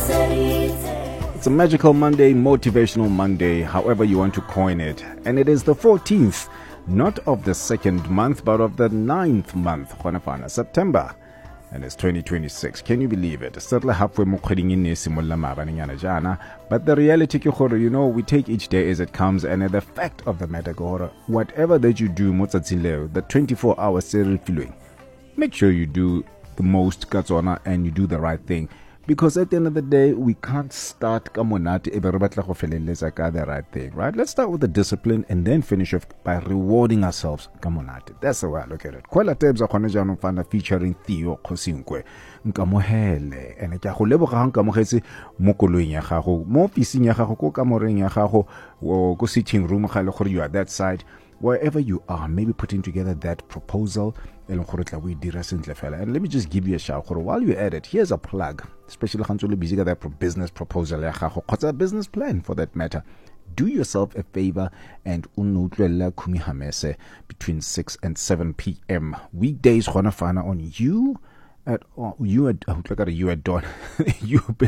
It's a magical Monday, motivational Monday, however you want to coin it. And it is the 14th, not of the second month, but of the 9th month, September. And it's 2026. Can you believe it? Certainly halfway mo kgweding e ne simolla maabanyana jana. But the reality ke gore, we take each day as it comes, and the fact of the matter gore, whatever that you do mo tsatsing leo, the 24 hours se re filweng, make sure you do the most ka tsona and you do the right thing. Because at the end of the day, we can't start the right thing, right? Let's start with the discipline and then finish off by rewarding ourselves. That's the way I look at it. Quite a times featuring Theo Kosinkwe. Nkamohele. And ke go leboga nkamogetse mo koloing ya gago, mo ofising ya gago, ko kamoreng ya gago, go sitting room ga le gore you are that side. Wherever you are, maybe putting together that proposal. And let me just give you a shout. While you're at it, here's a plug. Especially when you're busy with that business proposal, a business plan for that matter. Do yourself a favor and between 6 and 7 p.m. Weekdays on you at Dawn.